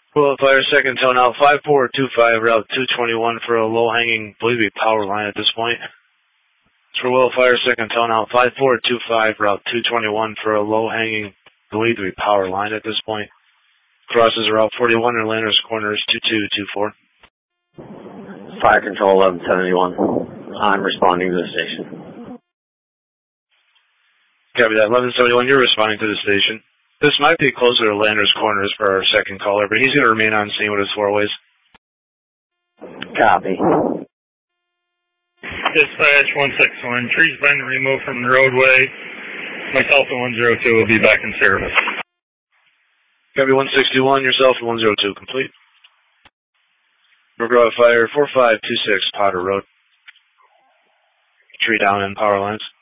Well, fire second tone out 5425 route 221 for a low-hanging, believe to be power line at this point. It's for Will Fire second tone out 5425 route 221 for a low-hanging, believe to be power line at this point. Crosses Route 41 and Landers Corners 2224. Fire control 1171. I'm responding to the station. Copy that. 1171, you're responding to the station. This might be closer to Landers Corners for our second caller, but he's going to remain on scene with his four-ways. Copy. Dispatch 161. Trees been removed from the roadway. Myself and 102 will be back in service. Copy 161, yourself and 102 complete. McGraw Fire 4526 Potter Road. Tree down in power lines.